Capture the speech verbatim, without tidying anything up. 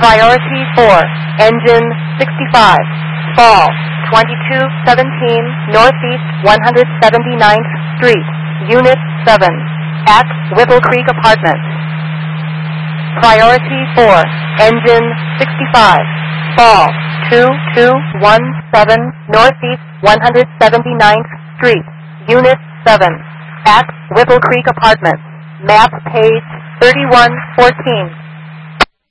Priority four, engine sixty-five, fall twenty-two seventeen Northeast one hundred seventy-ninth Street, Unit seven, at Whipple Creek Apartments. Priority four, engine sixty-five, fall two two one seven Northeast one hundred seventy-ninth Street, Unit seven, at Whipple Creek Apartments. Map page thirty-one fourteen.